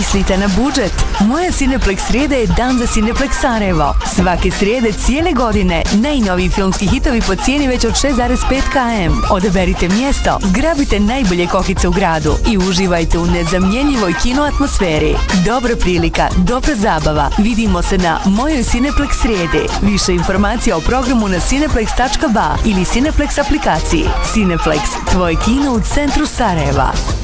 Mislite na budžet? Moja Cineplex srijeda je dan za Cineplex Sarajevo. Svake srijede cijele godine najnoviji filmski hitovi po cijeni već od 6,5 km. Odaberite mjesto, zgrabite najbolje kokice u gradu i uživajte u nezamjenjivoj kino atmosferi. Dobra prilika, dobra zabava. Vidimo se na mojoj Cineplex srijedi. Više informacija o programu na cineplex.ba ili Cineplex aplikaciji. Cineplex, tvoje kino u centru Sarajeva.